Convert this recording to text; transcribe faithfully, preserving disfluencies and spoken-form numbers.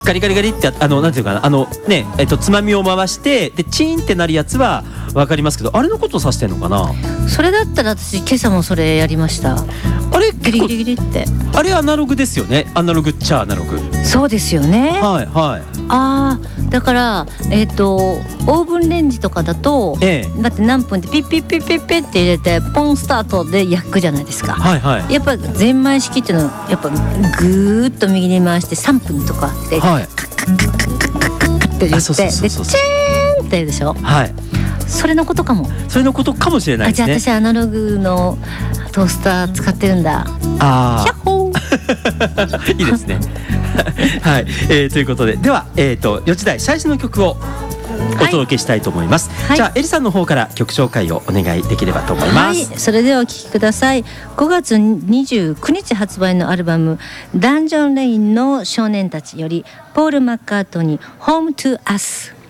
ガリガリガリってあのなんていうかなあのねえっとつまみを回してでチーンってなるやつはわかりますけど、あれのことを指してんのかな。 それだったら私今朝もそれやりました。 あれギリギリギリって。 あれアナログですよね。アナログっちゃアナログ。 そうですよね。 はいはい。 ああ、だからえっ、ー、とオーブンレンジとかだと、ええ、だって何分でピッピッピッピッピッって入れてポンスタートで焼くじゃないですか。 はいはい。 やっぱゼンマイ式っていうのはやっぱぐーっと右に回してさんぷんとかで、はい、カッカッカッカッカッカッカッカッって言ってでチェーンってでしょ。はい。それのことかも。 それのことかもしれないですね。 あ、じゃあ私アナログのトースター使ってるんだ。 ああ。 ヒャッホー。 いいですね。はい、えー、ということででは、えー、とよじ台最初の曲をお届けしたいと思います。はい、じゃあエリさんの方から曲紹介をお願いできればと思います。 はい、それではお聴きください。ごがつにじゅうくにち発売のアルバムダンジョンレインの少年たちよりポール・マッカートニー Home to Us。